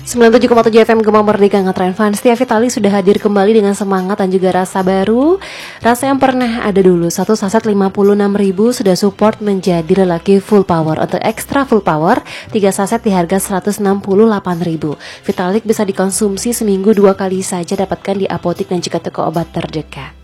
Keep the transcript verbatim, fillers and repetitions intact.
sembilan puluh tujuh koma tujuh F M Gema Merdeka Ngetren Fans. Tia Vitali sudah hadir kembali dengan semangat dan juga rasa baru. Rasa yang pernah ada dulu. Satu saset lima puluh enam ribu sudah support menjadi lelaki full power. Untuk extra full power, tiga saset di harga seratus enam puluh delapan ribu. Vitalik bisa dikonsumsi seminggu dua kali saja, dapatkan di apotik dan juga toko obat terdekat.